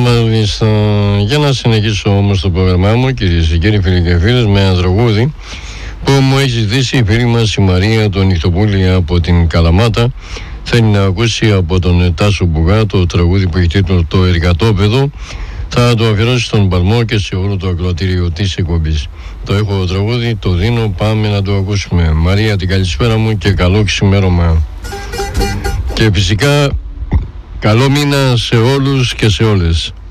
Μάλιστα, για να συνεχίσω όμως το πρόγραμμά μου, κυρίες και κύριοι, φίλοι και φίλες, με ένα τραγούδι που μου έχει ζητήσει η φίλη μας η Μαρία το Νυχτοπούλη από την Καλαμάτα. Θέλει να ακούσει από τον Τάσο Μπουγά το τραγούδι που έχει τίτλο «Το Εργατόπεδο». Θα το αφιερώσει στον Παλμό και σε όλο το ακροατήριο της εκπομπής. Το έχω τραγούδι, το δίνω, πάμε να το ακούσουμε. Μαρία, την καλησπέρα μου και καλό ξημέρωμα. Και φυσικά καλό μήνα σε όλους και σε όλες.